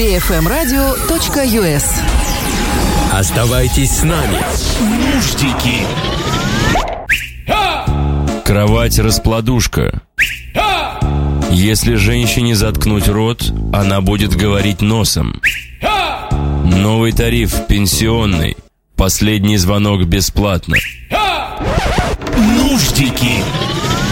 BFMradio.us. Оставайтесь с нами. Нуждики. Кровать-раскладушка. Если женщине заткнуть рот, она будет говорить носом. Новый тариф пенсионный. Последний звонок бесплатно. Нуждики.